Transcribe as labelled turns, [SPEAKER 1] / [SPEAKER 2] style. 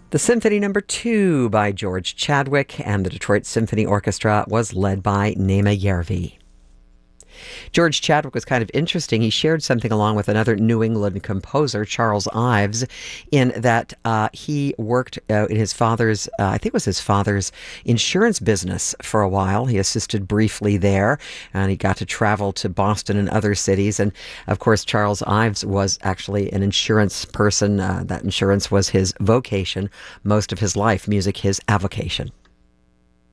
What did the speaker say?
[SPEAKER 1] The Symphony Number 2 by George Chadwick and the Detroit Symphony Orchestra was led by Nema Järvi. George Chadwick was kind of interesting. He shared something along with another New England composer, Charles Ives, in that he worked in his father's, I think it was his father's insurance business for a while. He assisted briefly there, and he got to travel to Boston and other cities. And of course, Charles Ives was actually an insurance person. That insurance was his vocation most of his life, music his avocation.